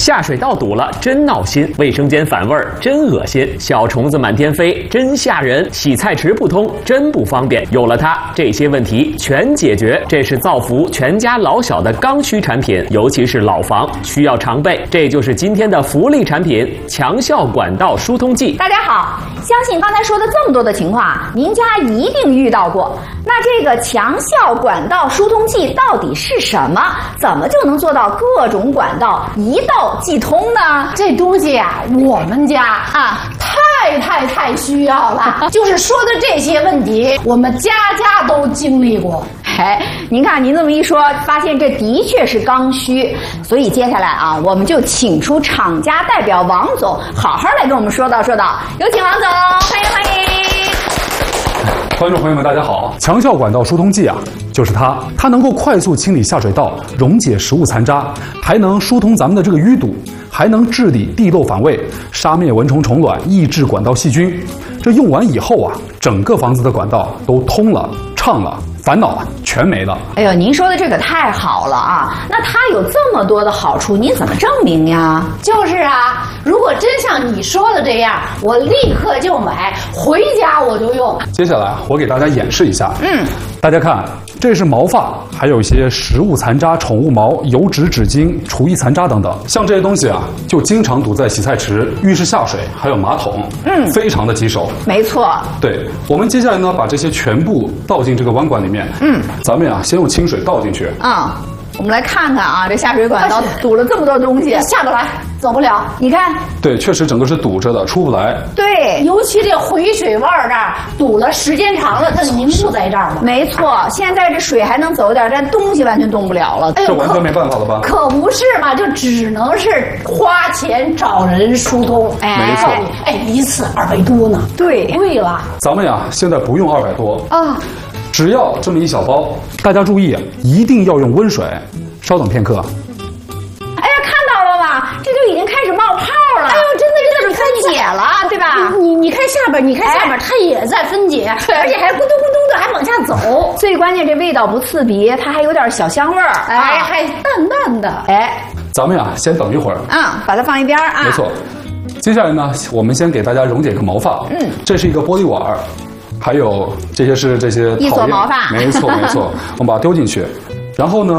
下水道堵了，真闹心；卫生间反味儿，真恶心；小虫子满天飞，真吓人；洗菜池不通，真不方便。有了它，这些问题全解决。这是造福全家老小的刚需产品，尤其是老房需要常备。这就是今天的福利产品——强效管道疏通剂。 大家好，相信刚才说的这么多的情况，您家一定遇到过。那这个强效管道疏通剂到底是什么？怎么就能做到各种管道一道即通呢？ 这东西啊，我们家啊太需要了。就是说的这些问题，我们家家都经历过。 哎，您看您这么一说，发现这的确是刚需。所以接下来啊，我们就请出厂家代表王总，好好来跟我们说道说道。有请王总，欢迎欢迎。 观众朋友们，大家好！强效管道疏通剂啊，就是它能够快速清理下水道，溶解食物残渣，还能疏通咱们的这个淤堵，还能治理地漏反味，杀灭蚊虫虫卵，抑制管道细菌。这用完以后啊，整个房子的管道都通了、畅了，烦恼啊全没了。 哎呦，您说的这个太好了啊！那它有这么多的好处，您怎么证明呀？ 就是啊，如果真像你说的这样，我立刻就买，回家我就用。 接下来我给大家演示一下。大家看，这是毛发，还有一些食物残渣、宠物毛、油脂、纸巾、厨艺残渣等等。像这些东西啊，就经常堵在洗菜池、浴室下水，还有马桶，非常的棘手。 没错。 对，我们接下来呢，把这些全部倒进这个弯管里面。咱们呀，先用清水倒进去。 我们来看看啊，这下水管道堵了这么多东西， 下不来，走不了。 你看， 对，确实整个是堵着的，出不来。 对， 尤其这回水弯这儿堵了，时间长了，它凝固在这儿了。 没错，现在这水还能走点，但东西完全动不了了。 哎呦， 这完全没办法了吧？ 可不是嘛，就只能是花钱找人疏通。 没错。 一次200多呢。 对， 贵了。 咱们呀，现在不用200多啊。只要这么一小包，大家注意，一定要用温水。稍等片刻。 哎呀，看到了吧？这就已经开始冒泡了。 哎呦，真的这是分解了，对吧？ 你看下边，它也在分解，而且还咕嘟咕嘟的还往下走。 最关键，这味道不刺鼻，它还有点小香味儿， 还淡淡的。 咱们呀，先等一会儿。 把它放一边啊。 没错。接下来呢，我们先给大家溶解个毛发。这是一个玻璃碗。还有这些是这些一撮毛发， 没错，我们把它丢进去，然后呢，